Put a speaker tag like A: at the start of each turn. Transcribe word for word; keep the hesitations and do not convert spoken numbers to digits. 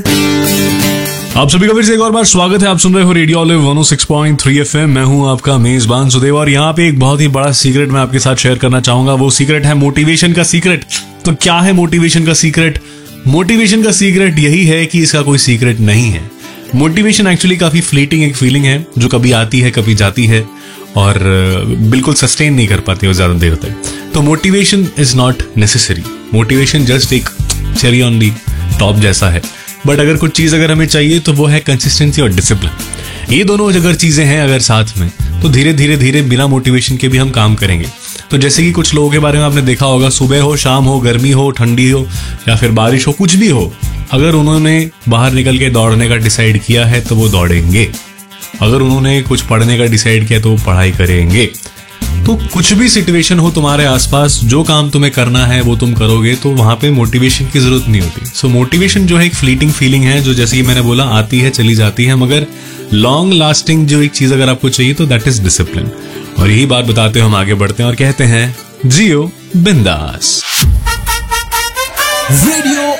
A: आप सभी का फिर से एक और बार स्वागत है। आप सुन रहे हो रेडियो ऑलिव वन ओ सिक्स पॉइंट थ्री एफएम। मैं हूं आपका मेजबान सुदेव और यहाँ पे एक बहुत ही बड़ा सीक्रेट मैं आपके साथ शेयर करना चाहूंगा। वो सीक्रेट है मोटिवेशन का सीक्रेट। तो क्या है मोटिवेशन का सीक्रेट? मोटिवेशन का सीक्रेट यही है कि इसका कोई सीक्रेट नहीं है। मोटिवेशन एक्चुअली काफी फ्लीटिंग एक फीलिंग है जो कभी आती है कभी जाती है और बिल्कुल सस्टेन नहीं कर पाती हो ज्यादा देर तक। तो motivation is not necessary. Motivation just एक चेरी ऑन दी टॉप जैसा है। बट अगर कुछ चीज अगर हमें चाहिए तो वो है कंसिस्टेंसी और डिसिप्लिन। ये दोनों अगर चीजें हैं अगर साथ में तो धीरे धीरे धीरे बिना मोटिवेशन के भी हम काम करेंगे। तो जैसे कि कुछ लोगों के बारे में आपने देखा होगा, सुबह हो शाम हो गर्मी हो ठंडी हो या फिर बारिश हो कुछ भी हो, अगर उन्होंने बाहर निकल के दौड़ने का डिसाइड किया है तो वो दौड़ेंगे। अगर उन्होंने कुछ पढ़ने का डिसाइड किया तो वो पढ़ाई करेंगे। तो कुछ भी सिचुएशन हो तुम्हारे आसपास, जो काम तुम्हें करना है वो तुम करोगे, तो वहां पे मोटिवेशन की जरूरत नहीं होती। सो so, मोटिवेशन जो है एक फ्लीटिंग फीलिंग है जो जैसे कि मैंने बोला आती है चली जाती है, मगर लॉन्ग लास्टिंग जो एक चीज अगर आपको चाहिए तो दैट इज डिसिप्लिन। और यही बात बताते हुए हम आगे बढ़ते हैं और कहते हैं जियो बिंदास।
B: रेडियो